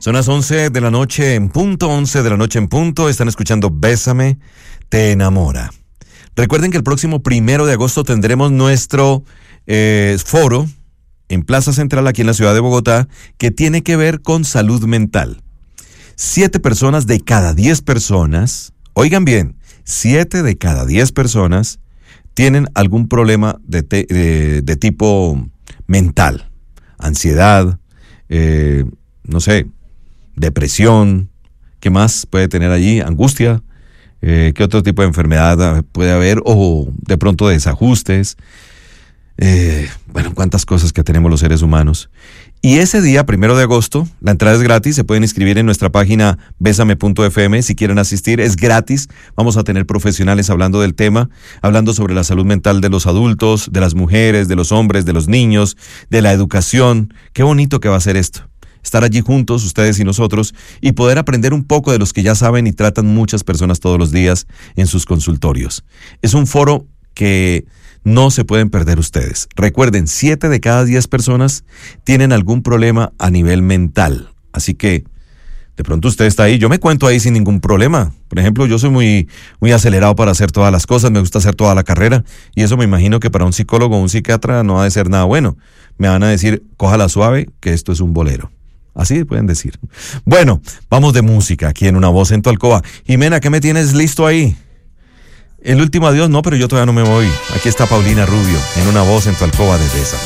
Son las 11 de la noche en punto, 11 de la noche en punto. Están escuchando Bésame, te enamora. Recuerden que el próximo 1 de agosto tendremos nuestro foro en Plaza Central aquí en la ciudad de Bogotá, que tiene que ver con salud mental. 7 personas de cada 10 personas, oigan bien, 7 de cada 10 personas tienen algún problema de tipo mental, ansiedad, no sé, depresión, ¿qué más puede tener allí? Angustia, ¿qué otro tipo de enfermedad puede haber? O de pronto desajustes, bueno, cuántas cosas que tenemos los seres humanos. Y ese día, 1 de agosto, la entrada es gratis, se pueden inscribir en nuestra página besame.fm si quieren asistir, es gratis. Vamos a tener profesionales hablando del tema, hablando sobre la salud mental de los adultos, de las mujeres, de los hombres, de los niños, de la educación. Qué bonito que va a ser esto, estar allí juntos, ustedes y nosotros, y poder aprender un poco de los que ya saben y tratan muchas personas todos los días en sus consultorios. Es un foro que no se pueden perder ustedes. Recuerden, 7 de cada 10 personas tienen algún problema a nivel mental. Así que, de pronto usted está ahí. Yo me cuento ahí sin ningún problema. Por ejemplo, yo soy muy acelerado para hacer todas las cosas. Me gusta hacer toda la carrera. Y eso me imagino que para un psicólogo o un psiquiatra no ha de ser nada bueno. Me van a decir, cójala suave, que esto es un bolero. Así pueden decir. Bueno, vamos de música aquí en Una Voz en tu Alcoba. Jimena, ¿qué me tienes listo ahí? El último adiós, no, pero yo todavía no me voy. Aquí está Paulina Rubio, en Una Voz en tu Alcoba de Bésame.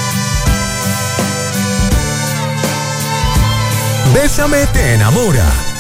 Bésame te enamora.